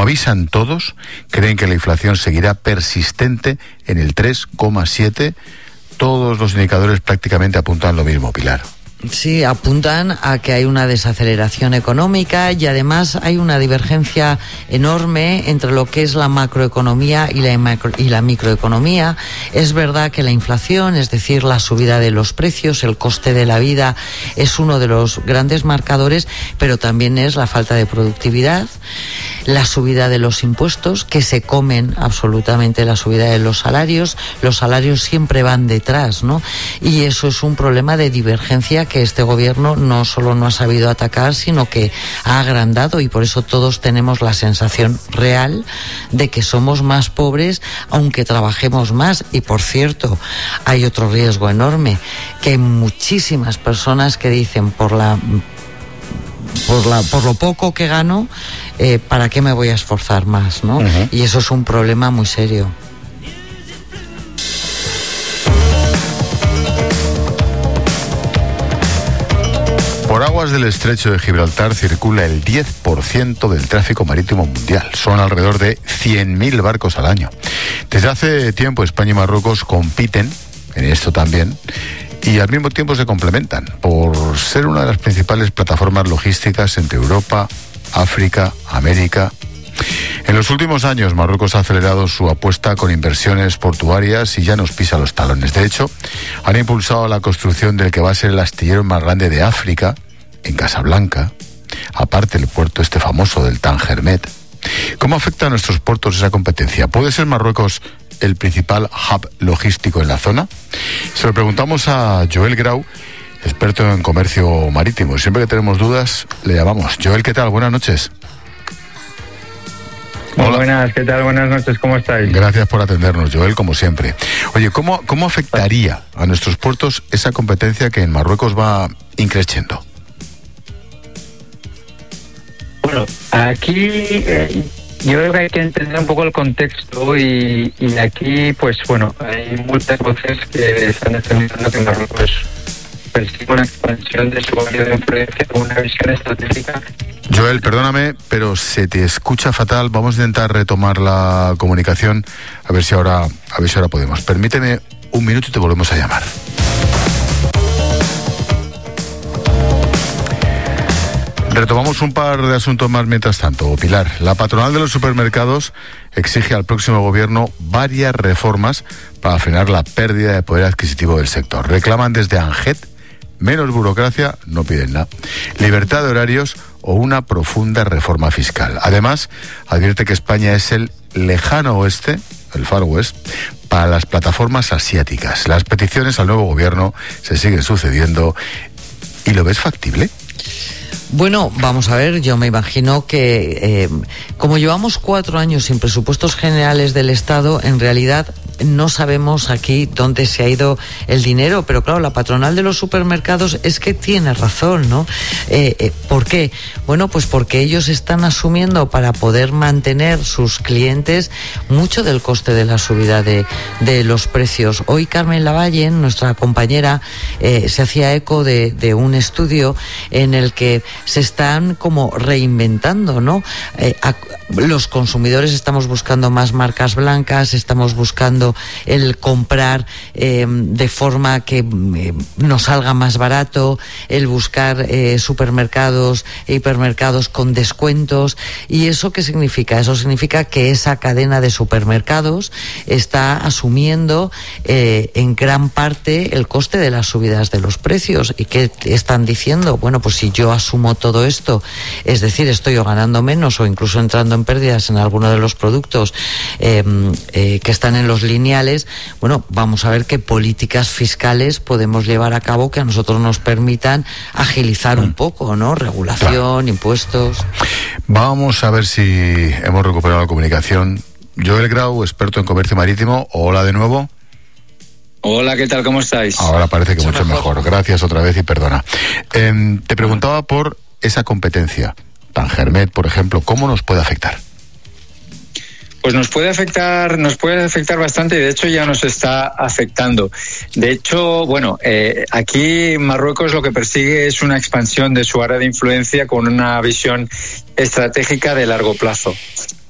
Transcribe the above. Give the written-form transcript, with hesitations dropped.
avisan todos, creen que la inflación seguirá persistente en el 3,7%. Todos los indicadores prácticamente apuntan lo mismo, Pilar. Sí, apuntan a que hay una desaceleración económica y además hay una divergencia enorme entre lo que es la macroeconomía y la microeconomía. Es verdad que la inflación, es decir, la subida de los precios, el coste de la vida, es uno de los grandes marcadores, pero también es la falta de productividad, la subida de los impuestos, que se comen absolutamente la subida de los salarios siempre van detrás, ¿no? Y eso es un problema de divergencia que este gobierno no solo no ha sabido atacar, sino que ha agrandado, y por eso todos tenemos la sensación real de que somos más pobres aunque trabajemos más. Y por cierto, hay otro riesgo enorme, que hay muchísimas personas que dicen por lo poco que gano, ¿para qué me voy a esforzar más, no? Uh-huh. Y eso es un problema muy serio. Por aguas del estrecho de Gibraltar circula el 10% del tráfico marítimo mundial. Son alrededor de 100.000 barcos al año. Desde hace tiempo España y Marruecos compiten en esto también y al mismo tiempo se complementan por ser una de las principales plataformas logísticas entre Europa, África, América. En los últimos años Marruecos ha acelerado su apuesta con inversiones portuarias y ya nos pisa los talones. De hecho, han impulsado la construcción del que va a ser el astillero más grande de África, en Casablanca, aparte el puerto este famoso del Tangermet. ¿Cómo afecta a nuestros puertos esa competencia? ¿Puede ser Marruecos el principal hub logístico en la zona? Se lo preguntamos a Joel Grau, experto en comercio marítimo. Siempre que tenemos dudas, le llamamos. Joel, ¿qué tal? Buenas noches. Hola. Buenas, ¿qué tal? Buenas noches, ¿cómo estáis? Gracias por atendernos, Joel, como siempre. Oye, ¿cómo afectaría a nuestros puertos esa competencia que en Marruecos va increciendo? Bueno, aquí yo creo que hay que entender un poco el contexto y aquí, pues bueno, hay muchas voces que están determinando que Marruecos persigue una expansión de su área de influencia con una visión estratégica. Joel, perdóname, pero se te escucha fatal. Vamos a intentar retomar la comunicación a ver si ahora podemos. Permíteme un minuto y te volvemos a llamar. Retomamos un par de asuntos más mientras tanto. Pilar, la patronal de los supermercados exige al próximo gobierno varias reformas para frenar la pérdida de poder adquisitivo del sector. Reclaman desde ANGET menos burocracia, no piden nada, libertad de horarios o una profunda reforma fiscal. Además, advierte que España es el lejano oeste, el Far West, para las plataformas asiáticas. Las peticiones al nuevo gobierno se siguen sucediendo. ¿Y lo ves factible? Bueno, vamos a ver, yo me imagino que como llevamos 4 años sin presupuestos generales del Estado, en realidad no sabemos aquí dónde se ha ido el dinero, pero claro, la patronal de los supermercados es que tiene razón, ¿no? ¿Por qué? Bueno, pues porque ellos están asumiendo para poder mantener sus clientes mucho del coste de la subida de los precios. Hoy Carmen Lavalle, nuestra compañera, se hacía eco de un estudio en el que se están como reinventando, ¿no? Los consumidores estamos buscando más marcas blancas, estamos buscando el comprar de forma que nos salga más barato, el buscar supermercados e hipermercados con descuentos. ¿Y eso qué significa? Eso significa que esa cadena de supermercados está asumiendo en gran parte el coste de las subidas de los precios. ¿Y qué están diciendo? Bueno, pues si yo asumo todo esto, es decir, estoy o ganando menos o incluso entrando en pérdidas en alguno de los productos que están en los lineales, bueno, vamos a ver qué políticas fiscales podemos llevar a cabo que a nosotros nos permitan agilizar un poco, ¿no? Regulación, claro. Impuestos. Vamos a ver si hemos recuperado la comunicación. Joel Grau, experto en comercio marítimo. Hola de nuevo. Hola, ¿qué tal? ¿Cómo estáis? Ahora parece que mucho mejor. Gracias otra vez y perdona. Te preguntaba por esa competencia. Tangermet, por ejemplo, ¿cómo nos puede afectar? Pues nos puede afectar bastante y de hecho ya nos está afectando. De hecho, bueno, aquí Marruecos lo que persigue es una expansión de su área de influencia con una visión estratégica de largo plazo.